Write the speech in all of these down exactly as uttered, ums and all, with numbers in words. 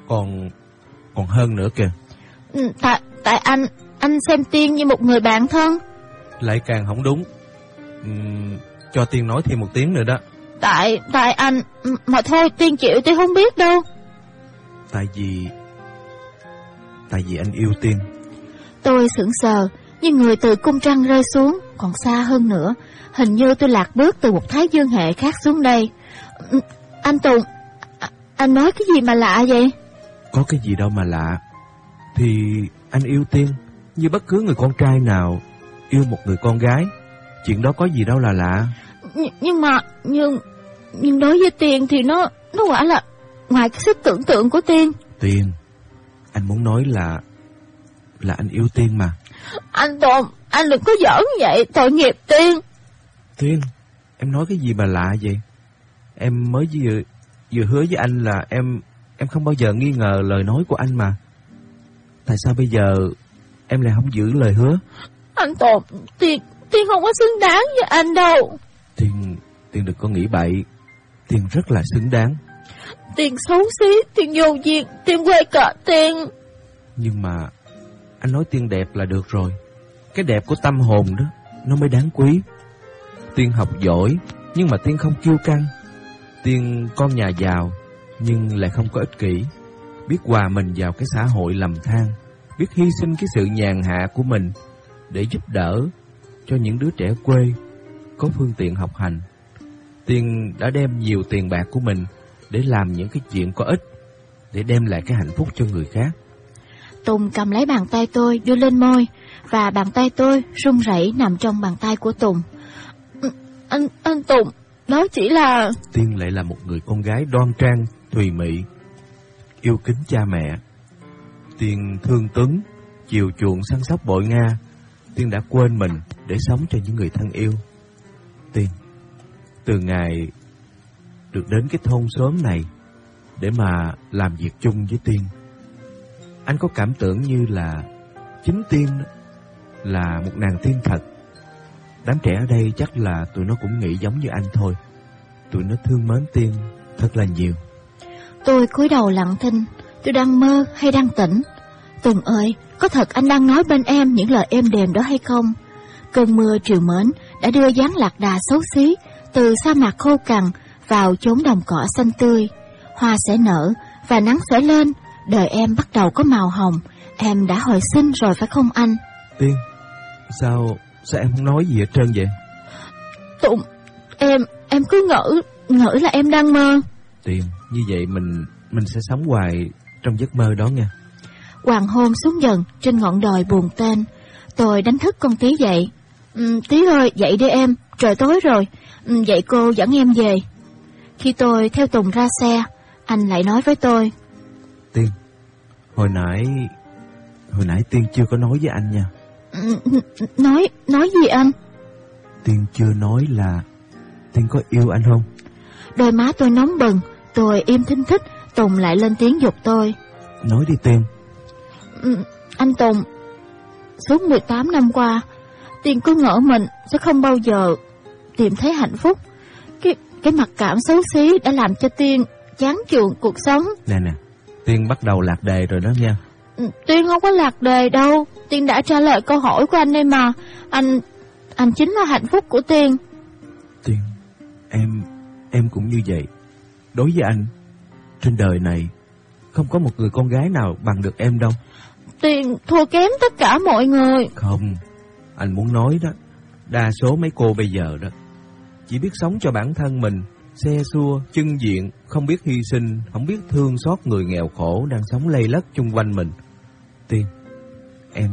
Còn Còn hơn nữa kìa. Ừ, tại tại anh Anh xem Tiên như một người bạn thân. Lại càng không đúng. uhm, Cho Tiên nói thêm một tiếng nữa đó. Tại Tại anh. Mà thôi Tiên chịu, Tiên không biết đâu. Tại vì Tại vì anh yêu Tiên. Tôi sững sờ, như người từ cung trăng rơi xuống. Còn xa hơn nữa, hình như tôi lạc bước từ một thái dương hệ khác xuống đây. Anh Tùng, anh nói cái gì mà lạ vậy? Có cái gì đâu mà lạ. Thì anh yêu Tiên như bất cứ người con trai nào yêu một người con gái. Chuyện đó có gì đâu là lạ. Nh- Nhưng mà Nhưng Nhưng đối với Tiên thì nó Nó quả là ngoài cái sức tưởng tượng của Tiên. Tiên, anh muốn nói là Là anh yêu Tiên mà. Anh Tùng, anh đừng có giỡn vậy, tội nghiệp Tiên. Tiên, em nói cái gì mà lạ vậy? Em mới vừa Vừa hứa với anh là em Em không bao giờ nghi ngờ lời nói của anh mà. Tại sao bây giờ em lại không giữ lời hứa? Anh Tùng, Tiên Tiên không có xứng đáng với anh đâu. Tiên Tiên đừng có nghĩ bậy. Tiên rất là xứng đáng. Tiên xấu xí, Tiên vô duyên, Tiên quê cả Tiên. Nhưng mà anh nói Tiên đẹp là được rồi. Cái đẹp của tâm hồn đó nó mới đáng quý. Tiên học giỏi nhưng mà Tiên không kiêu căng. Tiên con nhà giàu nhưng lại không có ích kỷ, biết hòa mình vào cái xã hội lầm than, biết hy sinh cái sự nhàn hạ của mình để giúp đỡ cho những đứa trẻ quê có phương tiện học hành. Tiên đã đem nhiều tiền bạc của mình để làm những cái chuyện có ích, để đem lại cái hạnh phúc cho người khác. Tùng cầm lấy bàn tay tôi đưa lên môi, và bàn tay tôi run rẩy nằm trong bàn tay của Tùng. Anh anh Tùng, đó chỉ là... Tiên lại là một người con gái đoan trang, thùy mị, yêu kính cha mẹ. Tiên thương Tuấn, chiều chuộng săn sóc bội Nga. Tiên đã quên mình để sống cho những người thân yêu. Tiên, từ ngày được đến cái thôn xóm này để mà làm việc chung với Tiên, anh có cảm tưởng như là chính Tiên là một nàng tiên thật. Đám trẻ ở đây chắc là tụi nó cũng nghĩ giống như anh thôi. Tụi nó thương mến Tiên thật là nhiều. Tôi cúi đầu lặng thinh. Tôi đang mơ hay đang tỉnh? Tùng ơi, có thật anh đang nói bên em những lời êm đềm đó hay không? Cơn mưa triều mến đã đưa dáng lạc đà xấu xí từ sa mạc khô cằn vào chốn đồng cỏ xanh tươi. Hoa sẽ nở và nắng sẽ lên. Đời em bắt đầu có màu hồng. Em đã hồi sinh rồi phải không anh? Tiên, sao Sao em không nói gì hết trơn vậy? Tùng, em Em cứ ngỡ Ngỡ là em đang mơ. Tiên, như vậy mình Mình sẽ sống hoài trong giấc mơ đó nha. Hoàng hôn xuống dần trên ngọn đồi buồn tên. Tôi đánh thức con Tí dậy. ừ, Tí ơi, dậy đi em, trời tối rồi. ừ, Dậy cô dẫn em về. Khi tôi theo Tùng ra xe, anh lại nói với tôi: Tiên, hồi nãy Hồi nãy Tiên chưa có nói với anh nha. ừ, Nói Nói gì anh? Tiên chưa nói là Tiên có yêu anh không? Đôi má tôi nóng bừng. Tôi im thinh thích. Tùng lại lên tiếng giục tôi: Nói đi Tiên. ừ, Anh Tùng, suốt mười tám năm qua, Tiên cứ ngỡ mình sẽ không bao giờ tìm thấy hạnh phúc. Cái cái mặc cảm xấu xí đã làm cho Tiên chán chường cuộc sống. Nè nè, Tiên bắt đầu lạc đề rồi đó nha. ừ, Tiên không có lạc đề đâu. Tiên đã trả lời câu hỏi của anh đây mà. Anh Anh chính là hạnh phúc của Tiên. Tiên, em Em cũng như vậy. Đối với anh, trên đời này không có một người con gái nào bằng được em đâu. Tiên thua kém tất cả mọi người. Không, anh muốn nói đó, đa số mấy cô bây giờ đó chỉ biết sống cho bản thân mình, xe xua, chân diện, không biết hy sinh, không biết thương xót người nghèo khổ đang sống lây lất chung quanh mình. Tiên, em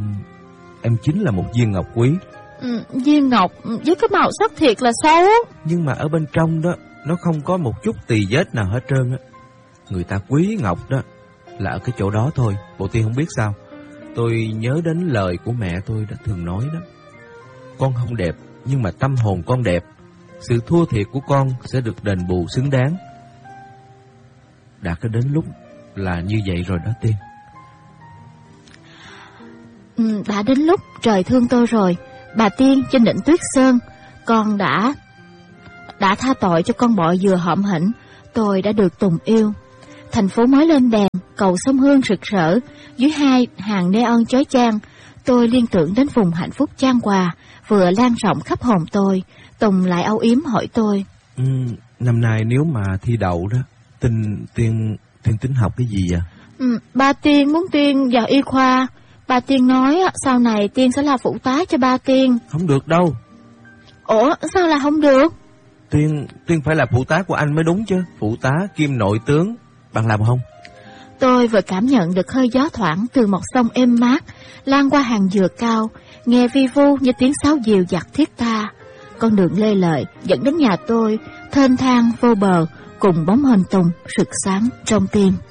Em chính là một viên ngọc quý. ừ, Viên ngọc với cái màu sắc thiệt là xấu. Nhưng mà ở bên trong đó, nó không có một chút tì vết nào hết trơn á. Người ta quý ngọc đó là ở cái chỗ đó thôi. Bộ Tiên không biết sao, tôi nhớ đến lời của mẹ tôi đã thường nói đó: con không đẹp nhưng mà tâm hồn con đẹp. Sự thua thiệt của con sẽ được đền bù xứng đáng. Đã có đến lúc là như vậy rồi đó Tiên. ừ, Đã đến lúc trời thương tôi rồi. Bà Tiên trên đỉnh Tuyết Sơn, con đã Đã tha tội cho con bọ dừa hợm hĩnh. Tôi đã được Tùng yêu. Thành phố mới lên đèn, cầu sông Hương rực rỡ, dưới hai hàng neon chói chang, tôi liên tưởng đến vùng hạnh phúc chan hòa vừa lan rộng khắp hồn tôi. Tùng lại âu yếm hỏi tôi: ừ, năm nay nếu mà thi đậu đó, Tiên Tiên Tiên tính học cái gì vậy? Ừ, ba Tiên muốn Tiên vào y khoa. Ba Tiên nói sau này Tiên sẽ là phụ tá cho ba Tiên. Không được đâu. Ủa sao là không được? Tiên Tiên phải là phụ tá của anh mới đúng chứ. Phụ tá kim nội tướng. Bạn làm không? Tôi vừa cảm nhận được hơi gió thoảng từ một sông êm mát lan qua hàng dừa cao, nghe vi vu như tiếng sáo dịu dặt thiết tha. Con đường lê lợi dẫn đến nhà tôi, thênh thang vô bờ, cùng bóng hình Tùng rực sáng trong tim.